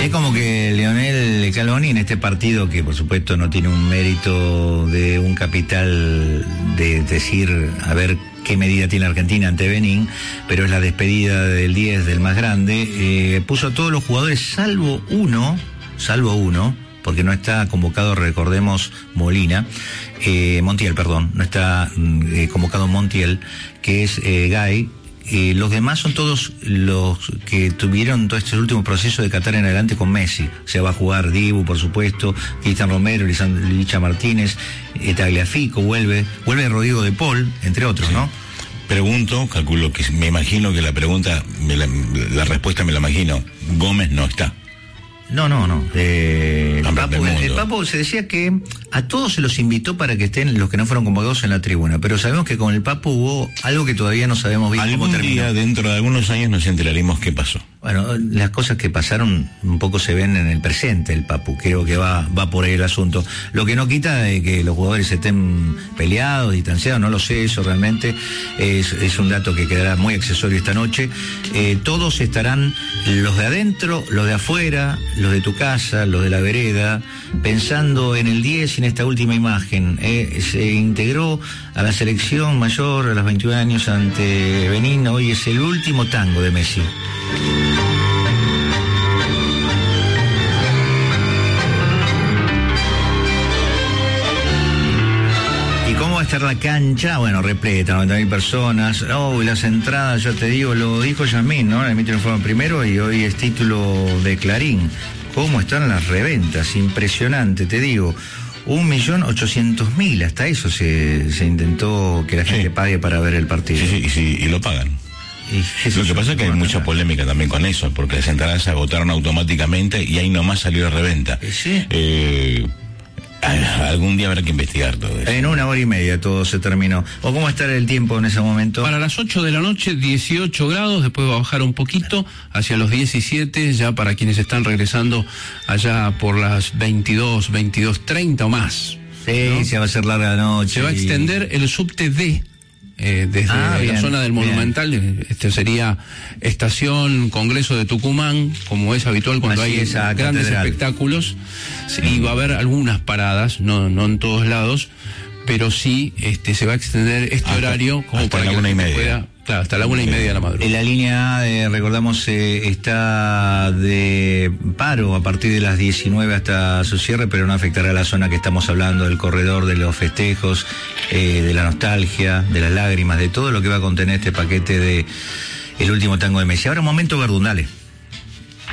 Es como que Lionel Scaloni en este partido, que por supuesto no tiene un mérito de un capital de decir a ver qué medida tiene Argentina ante Benín, pero es la despedida del 10 del más grande, puso a todos los jugadores salvo uno, porque no está convocado, recordemos, Montiel, no está convocado Montiel, que es Gay. Los demás son todos los que tuvieron todo este último proceso de Qatar en adelante con Messi. Se va a jugar Dibu, por supuesto, Cristian Romero, Licha Martínez, Tagliafico, vuelve Rodrigo de Paul, entre otros, sí. ¿No? Pregunto, calculo que me imagino que la pregunta, la respuesta me la imagino. Gómez no está. No. El Papu se decía que a todos se los invitó para que estén los que no fueron convocados en la tribuna, pero sabemos que con el Papu hubo algo que todavía no sabemos bien cómo terminó. Algún día, dentro de algunos años, nos enteraremos qué pasó. Bueno, las cosas que pasaron un poco se ven en el presente, el Papu, creo que va por ahí el asunto. Lo que no quita de que los jugadores estén peleados, distanciados, no lo sé, eso realmente es un dato que quedará muy accesorio esta noche. Todos estarán, los de adentro, los de afuera, los de tu casa, los de la vereda, pensando en el 10 y en esta última imagen. Se integró a la selección mayor a los 21 años ante Benín, hoy es el último tango de Messi. ¿Y cómo va a estar la cancha? Bueno, repleta, 90.000 personas. Las entradas, ya te digo, lo dijo Yasmín, ¿no? El Emite Informe primero y hoy es título de Clarín. ¿Cómo están las reventas? Impresionante, te digo. 1.800.000, hasta eso se intentó que la gente pague para ver el partido. Sí, y lo pagan. Lo que pasa es que hay mucha polémica también con eso, porque las entradas se agotaron automáticamente y ahí nomás salió la reventa. Sí. Algún día habrá que investigar todo eso. En 1 hora y media todo se terminó. ¿O cómo está el tiempo en ese momento? Para las 8 de la noche, 18 grados, después va a bajar un poquito, hacia los 17, ya para quienes están regresando allá por las 22:30 o más. Sí, ¿no? Se va a hacer larga la noche. Se va a extender el subte D. Desde la zona del Monumental, sería Estación Congreso de Tucumán, como es habitual cuando hay grandes espectáculos, y va a haber algunas paradas, no en todos lados, pero sí se va a extender horario como hasta para la que 1:30. pueda, claro, hasta la 1:30 de la madrugada. En la línea A, recordamos, está de paro a partir de las 19 hasta su cierre, pero no afectará a la zona que estamos hablando, del corredor, de los festejos, de la nostalgia, de las lágrimas, de todo lo que va a contener este paquete de El Último Tango de Messi. Ahora un momento, Verdún, dale.